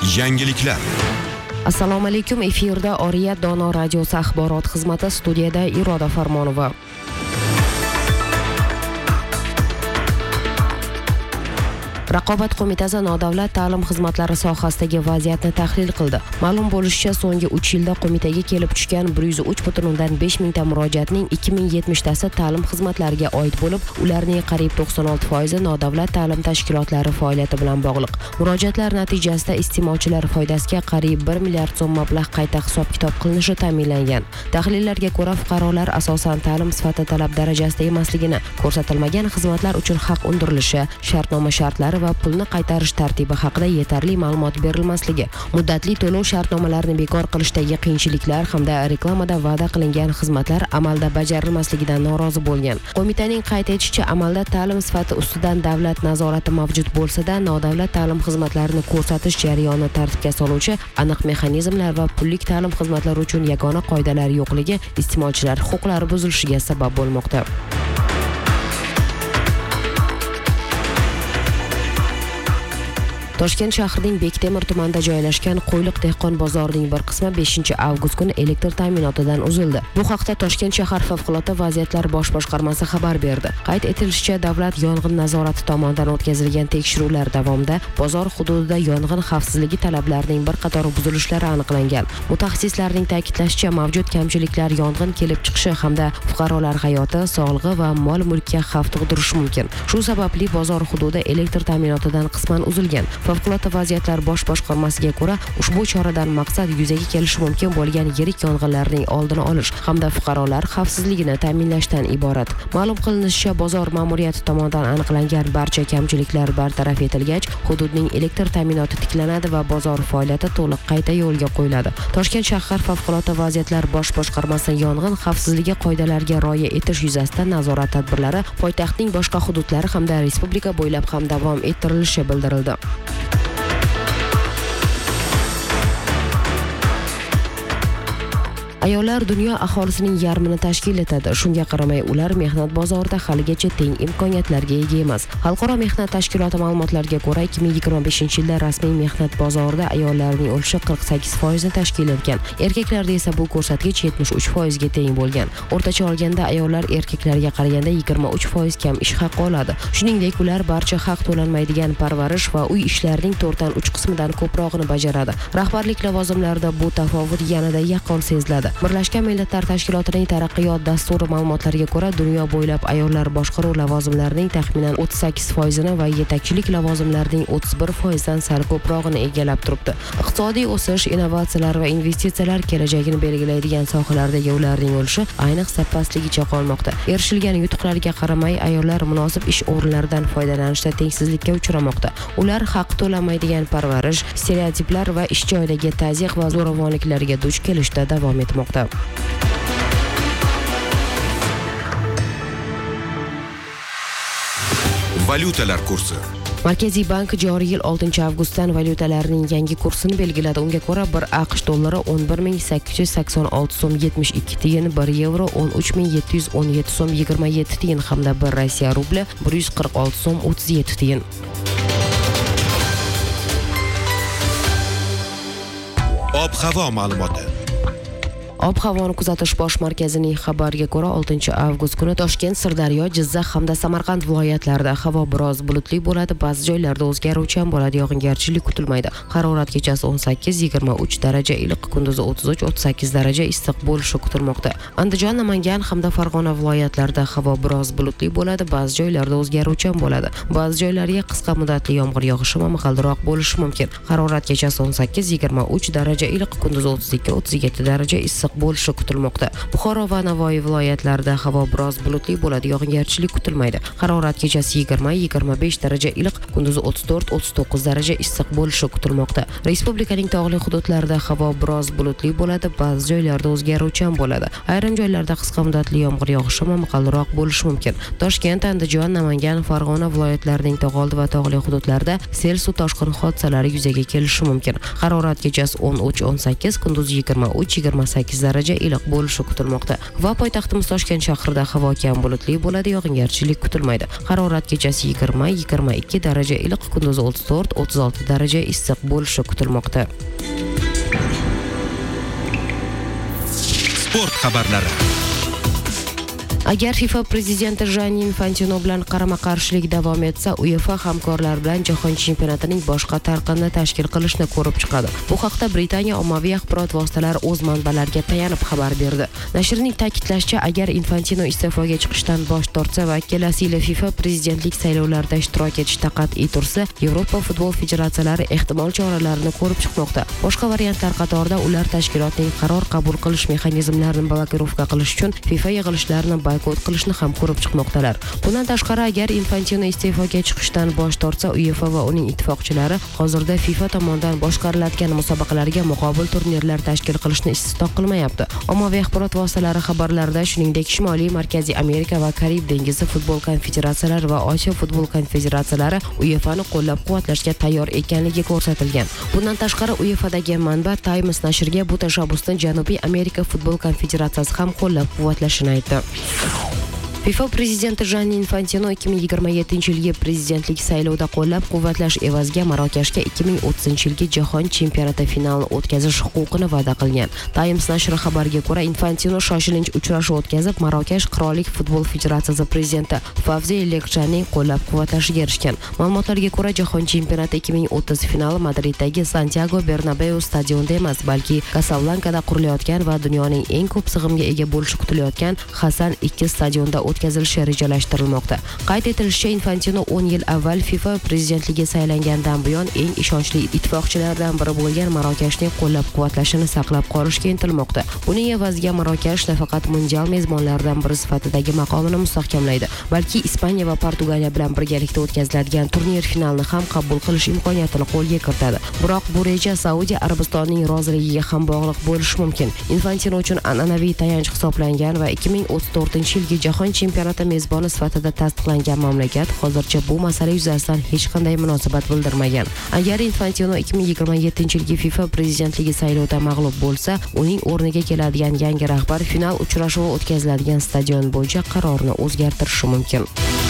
Yangiliklar. Assalomu alaykum, efirda Oriyat Dono radiosi axborot xizmati, studiyada Iroda Farmonova. Raqobat qo'mitasi nodavlat ta'lim xizmatlari sohasidagi vaziyatni tahlil qildi. Ma'lum bo'lishicha, so'nggi 3 yilda qo'mitaga kelib tushgan 103.5 mingta murojaatning 2070 tasi ta'lim xizmatlariga oid bo'lib, ularning qariyb 96% nodavlat ta'lim tashkilotlari faoliyati bilan bog'liq. Murojaatlar natijasida iste'molchilar foydasiga qariyb 1 milliard so'm mablag' qayta hisob-kitob qilinishi ta'minlangan. Tahlillarga ko'ra, fuqarolar asosan ta'lim sifati talab darajasida emasligini, ko'rsatilmagan xizmatlar uchun haq undirilishi, shartnoma shartlari va pulni qaytarish tartibi haqida yetarli ma'lumot berilmasligi, muddatli to'lov shartnomalarini bekor qilishdagi qiyinchiliklar hamda reklamada va'da qilingan xizmatlar amalda bajarilmasligidan norozi bo'lgan. Qo'mitaning qayd etishicha, amalda ta'lim sifati ustidan davlat nazorati mavjud bo'lsa-da, nodavlat ta'lim xizmatlarini ko'rsatish jarayonini tartibga soluvchi aniq mexanizmlar va pullik ta'lim xizmatlari uchun yagona qoidalar yo'qligi iste'molchilar huquqlari buzilishiga sabab bo'lmoqda. Toshkent shahrining Bektemir tumanida joylashgan Qo'yliq dehqon bozorining bir qismi 5-avgust kuni elektr ta'minotidan uzildi. Bu haqda Toshkent shahar favqulodda vaziyatlar bosh boshqarmasi xabar berdi. Qayd etilishicha, davlat yong'in nazorati tomonidan o'tkazilgan tekshiruvlar davomida bozor hududida yong'in xavfsizligi talablarining bir qator buzilishlari aniqlangan. Mutaxassislarning ta'kidlashicha, mavjud kamchiliklar yong'in kelib chiqishi hamda fuqarolar hayoti, sog'lig'i va mol-mulkka xavf tug'dirishi mumkin. Shu sababli bozor hududi elektr ta'minotidan qisman uzilgan. Favqulodda vaziyatlar bosh boshqarmasiga ko'ra, ushbu choradan maqsad yuzaga kelishi mumkin bo'lgan yirik yong'inlarning oldini olish hamda fuqarolar xavfsizligini ta'minlashdan iborat. Ma'lum qilinishicha, bozor ma'muriyati tomonidan aniqlangan barcha kamchiliklar bartaraf etilgach, hududning elektr ta'minoti tiklanadi va bozor faoliyati to'liq qayta yo'lga qo'yiladi. Toshkent shahar favqulodda vaziyatlar bosh boshqarmasi yong'in xavfsizligi qoidalariga rioya etish yuzasidan nazorat tadbirlari poytaxtning boshqa hududlari hamda respublika bo'ylab ham davom ettirilishi bildirildi. Ayollar dunyo aholisining yarmini tashkil etadi. Shunga qaramay, ular mehnat bozorida haligacha teng imkoniyatlarga ega emas. Xalqaro mehnat tashkiloti ma'lumotlariga ko'ra, 2025-yilda rasmiy mehnat bozorida ayollarning ulushi 48% ni tashkil etgan. Erkaklarda esa bu ko'rsatkich 73% ga teng bo'lgan. O'rtacha olganda ayollar erkaklarga qaraganda 23% kam ish haqi oladi. Shuningdek, ular barcha haq to'lanmaydigan parvarish va uy ishlarining 4/3 qismidan ko'prog'ini bajaradi. Rahbarlik lavozimlarida bu tafovut yanada yaqqol seziladi. Birlashgan Millatlar Tashkilotining taraqqiyot dasturi ma'lumotlariga ko'ra, dunyo bo'ylab ayollar boshqaruv lavozimlarining taxminan 38% ni va yetakchilik lavozimlarining 31% dan sal ko'prog'ini egallab turibdi. Iqtisodiy o'sish, innovatsiyalar va investitsiyalar kelajagini belgilaydigan sohalardagi ularning ulushi ayniqsa pastligicha qolmoqda. Erishilgan yutuqlarga qaramay, ayollar munosib ish o'rinlaridan foydalanishda tengsizlikka uchramoqda. Ular haq to'lanmaydigan parvarish, stereotiplar va ish joyidagi tazyiq va zo'ravonliklarga duch kelishda davom etmoqda. Valyutalar kursi. Markaziy bank joriy yil 6-avgustdan valyutalarning yangi kursini belgiladi. Unga ko'ra, 1 AQSh dollari 11.886 so'm 72 tiyin, 1 yevro 13.717 so'm 27 tiyin hamda 1 Rossiya rubli 146 so'm 37 tiyin. Ob-havo ma'lumoti. Ob-havoni kuzatish bosh markazining xabariga ko'ra, 6-avgust kuni Toshkent, Sirdaryo, Jizzax hamda Samarqand viloyatlarida havo biroz bulutli bo'ladi, ba'zi joylarda o'zgaruvchan bo'ladi, yog'ingarchilik kutilmaydi. Harorat kechasi 18-23 daraja iliq, kunduzi 33-38 daraja issiq bo'lishi kutilmoqda. Andijon, Namangan hamda Farg'ona viloyatlarida havo biroz bulutli bo'ladi, ba'zi joylarda o'zgaruvchan bo'ladi. Ba'zi joylarga qisqa muddatli yomg'ir yog'ishi momaqaldiroq bo'lishi mumkin. Harorat kechasi 18-23 daraja iliq, kunduzi 32-37 daraja issiq bo'lishi kutilmoqda. Buxoro va Navoiy viloyatlarida havo biroz bulutli bo'ladi, yog'ingarchilik kutilmaydi. Harorat kechasi 20-25 daraja iliq, kunduzi 34-39 daraja issiq bo'lishi kutilmoqda. Respublikaning tog'li hududlarida havo biroz bulutli bo'ladi, ba'zi joylarda o'zgaruvchan bo'ladi. Ayrim joylarda qisqa muddatli yomg'ir yog'ishi momaqaldiroq bo'lishi mumkin. Toshkent, Andijon, Namangan, Farg'ona viloyatlarining tog'oldi va tog'li hududlarida sel suv toshqin hodisalari yuzaga kelishi mumkin. Harorat kechasi 13-18, kunduzi 23-28 daraja iliq bo'lishi kutilmoqda va poytaxtimiz Toshkent shahrida havo kam bulutli bo'ladi, yog'ingarchilik kutilmaydi. Harorat kechasi 20-22 daraja iliq, kunduzi 34-36 daraja issiq bo'lishi kutilmoqda. Sport xabarlari. Agar FIFA prezidenti Gianni Infantino bilan qarama-qarshilik davom etsa, UEFA hamkorlar bilan jahon chempionatining boshqa tarqinini tashkil qilishni ko'rib chiqadi. Bu haqda Britaniya ommaviy axborot vositalari o'z manbalariga tayanib xabar berdi. Nashrning ta'kidlashicha, agar Infantino iste'foga chiqishdan bosh tortsa va kelasi yili FIFA prezidentlik saylovlarida ishtirok etishda qat'iy tursa, Yevropa futbol federatsiyalari ehtimol choralarini ko'rib chiqmoqda. Boshqa variantlar qatorida ular tashkilotning qaror qabul qilish mexanizmlarini blokirovka qilish uchun FIFA yig'ilishlarini boykot qilishni ham ko'rib chiqmoqdalar. Bundan tashqari, agar Infantino iste'foga chiqishdan bosh tortsa, UEFA va uning ittifoqchilari hozirda FIFA tomonidan boshqariladigan musobaqalarga muqobil turnirlar tashkil qilishni istisno qilmayapti. Ommaviy axborot vositalari xabarlarida shuningdek Shimoliy, Markaziy Amerika va Karib dengizi futbol konfederatsiyalari va Osiyo futbol konfederatsiyalari UEFAni qo'llab-quvvatlashga tayyor ekanligi ko'rsatilgan. Bundan tashqari, UEFAdagi manba Times nashriga bu tashabbusni Janubiy Amerika futbol konfederatsiyasi ham qo'llab-quvvatlashini aytdi. FIFA prezidenti Gianni Infantino 2027-yilgi prezidentlik saylovida qo'llab-quvvatlash evaziga Marokashga 2030-yilgi jahon chempionati finalini o'tkazish huquqini va'da qilgan. Times nashri xabariga ko'ra, Infantino shoshilinch uchrashuv o'tkazib, Marokash Qirollik futbol federatsiyasi prezidenti Favzi Lekjanning qo'llab-quvvatlashiga erishgan. Ma'lumotlarga ko'ra, jahon chempionati 2030 finali Madriddagi Santiago Bernabeu stadionida emas, balki Kasablankada qurilayotgan va dunyoning eng ko'p sig'imga ega bo'lishi kutilayotgan Hasan 2 stadionda o'tkazilishi rejalashtirilmoqda. Qayd etilishicha, Infantino 10 yil avval FIFA prezidentligi saylangandan buyon eng ishonchli ittifoqchilardan biri bo'lgan Marokashning qo'llab-quvvatlashini saqlab qolishga intilmoqda. Buning evaziga Marokash nafaqat mundial mezbonlaridan biri sifatidagi maqomini mustahkamlaydi, balki Ispaniya va Portugaliya bilan birgalikda o'tkaziladigan turnir finalni ham qabul qilish imkoniyatini qo'lga kiritadi. Biroq bu reja Saudiya Arabistonining roziligiga ham bog'liq bo'lishi mumkin. Infantino uchun an'anaviy tayanch hisoblangan va 2034-yilgi jahon chempionati mezboni sifatida tasdiqlangan mamlakat hozircha bu masala yuzasidan hech qanday munosabat bildirmagan. Agar Infantino 2027-yilgi FIFA prezidentligi saylovida mag'lub bo'lsa, uning o'rniga keladigan yangi rahbar final uchrashuvi o'tkaziladigan stadion bo'yicha qarorini o'zgartirishi mumkin.